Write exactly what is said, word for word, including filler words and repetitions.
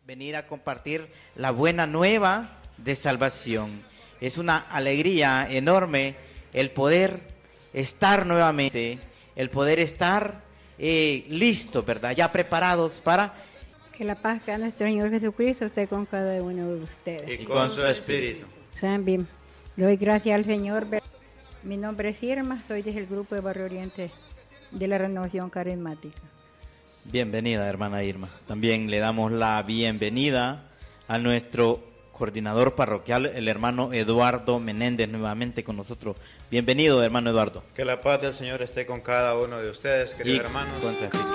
venir a compartir la buena nueva de salvación. Es una alegría enorme el poder estar nuevamente, el poder estar eh, listos, ¿verdad? Ya preparados para... Que la paz de nuestro Señor Jesucristo esté con cada uno de ustedes. Y con su espíritu. Sean bien. Doy gracias al Señor. Mi nombre es Irma, soy del grupo de Barrio Oriente de la Renovación Carismática. Bienvenida, hermana Irma. También le damos la bienvenida a nuestro coordinador parroquial, el hermano Eduardo Menéndez, nuevamente con nosotros. Bienvenido, hermano Eduardo. Que la paz del Señor esté con cada uno de ustedes, queridos y hermanos. Con su espíritu.